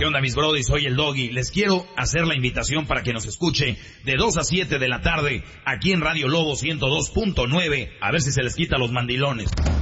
¿Qué onda, mis brodis? Soy el Doggy. Les quiero hacer la invitación para que nos escuche de 2 a 7 de la tarde aquí en Radio Lobo 102.9. A ver si se les quita los mandilones.